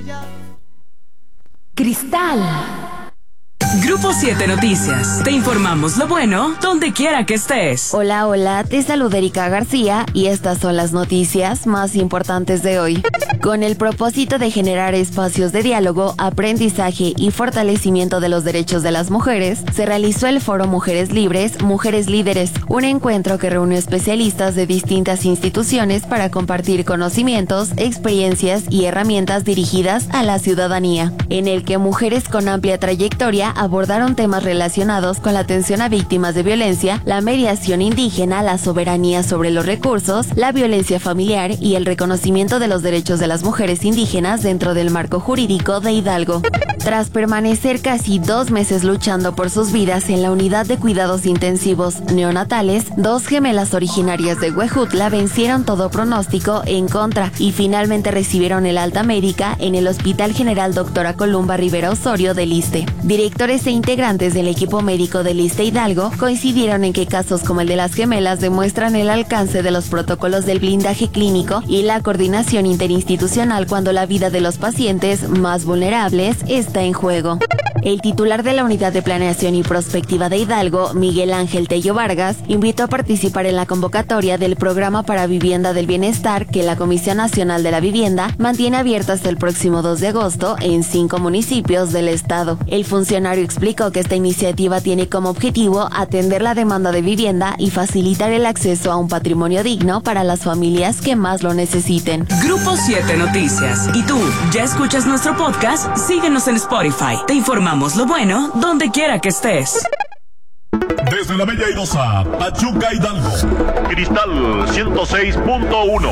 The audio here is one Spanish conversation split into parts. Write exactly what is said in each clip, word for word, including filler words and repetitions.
Cristal. Grupo siete Noticias. Te informamos lo bueno donde quiera que estés. Hola, hola, te saluda Erika García y estas son las noticias más importantes de hoy. Con el propósito de generar espacios de diálogo, aprendizaje y fortalecimiento de los derechos de las mujeres, se realizó el Foro Mujeres Libres, Mujeres Líderes, un encuentro que reunió especialistas de distintas instituciones para compartir conocimientos, experiencias y herramientas dirigidas a la ciudadanía, en el que mujeres con amplia trayectoria abordaron temas relacionados con la atención a víctimas de violencia, la mediación indígena, la soberanía sobre los recursos, la violencia familiar y el reconocimiento de los derechos de las mujeres indígenas dentro del marco jurídico de Hidalgo. Tras permanecer casi dos meses luchando por sus vidas en la unidad de cuidados intensivos neonatales, dos gemelas originarias de Huejutla vencieron todo pronóstico en contra y finalmente recibieron el alta médica en el Hospital General Doctora Columba Rivera Osorio del Iste. Directores e integrantes del equipo médico del Iste Hidalgo coincidieron en que casos como el de las gemelas demuestran el alcance de los protocolos del blindaje clínico y la coordinación interinstitucional cuando la vida de los pacientes más vulnerables está en juego. El titular de la Unidad de Planeación y Prospectiva de Hidalgo, Miguel Ángel Tello Vargas, invitó a participar en la convocatoria del Programa para Vivienda del Bienestar que la Comisión Nacional de la Vivienda mantiene abierta hasta el próximo dos de agosto en cinco municipios del estado. El funcionario explicó que esta iniciativa tiene como objetivo atender la demanda de vivienda y facilitar el acceso a un patrimonio digno para las familias que más lo necesiten. Grupo siete Noticias. ¿Y tú, ya escuchas nuestro podcast? Síguenos en Spotify. Te informamos lo bueno donde quiera que estés. Desde la Bella Airosa, Pachuca, Hidalgo. Cristal ciento seis punto uno.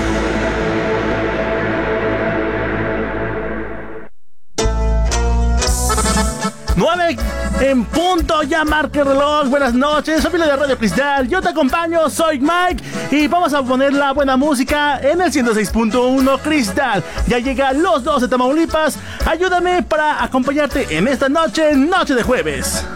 nueve en punto, ya marca el reloj. Buenas noches, familia de Radio Cristal. Yo te acompaño, soy Mike y vamos a poner la buena música en el ciento seis punto uno Cristal. Ya llega Los Dos de Tamaulipas. Ayúdame para acompañarte en esta noche, noche de jueves.